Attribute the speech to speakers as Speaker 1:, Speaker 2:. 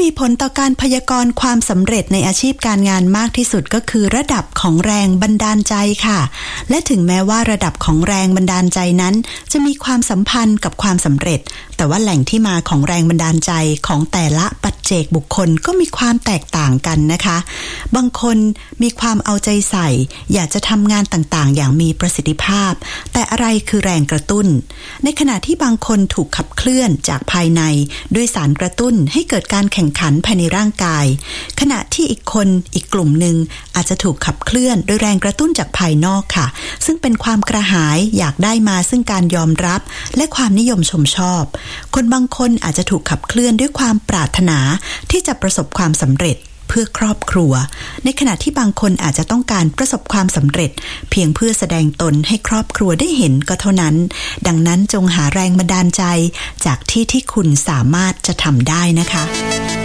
Speaker 1: มีผลต่อการพยากรณ์ความสำเร็จในอาชีพการงานมากที่สุดก็คือระดับของแรงบันดาลใจค่ะและถึงแม้ว่าระดับของแรงบันดาลใจนั้นจะมีความสัมพันธ์กับความสำเร็จแต่ว่าแหล่งที่มาของแรงบันดาลใจของแต่ละปัจเจกบุคคลก็มีความแตกต่างกันนะคะบางคนมีความเอาใจใส่อยากจะทำงานต่างๆอย่างมีประสิทธิภาพแต่อะไรคือแรงกระตุ้นในขณะที่บางคนถูกขับเคลื่อนจากภายในด้วยสารกระตุ้นให้เกิดการแข่งขันภายในร่างกายขณะที่อีกกลุ่มหนึ่งอาจจะถูกขับเคลื่อนโดยแรงกระตุ้นจากภายนอกค่ะซึ่งเป็นความกระหายอยากได้มาซึ่งการยอมรับและความนิยมชมชอบคนบางคนอาจจะถูกขับเคลื่อนด้วยความปรารถนาที่จะประสบความสำเร็จเพื่อครอบครัวในขณะที่บางคนอาจจะต้องการประสบความสำเร็จเพียงเพื่อแสดงตนให้ครอบครัวได้เห็นก็เท่านั้นดังนั้นจงหาแรงบันดาลใจจากที่คุณสามารถจะทำได้นะคะ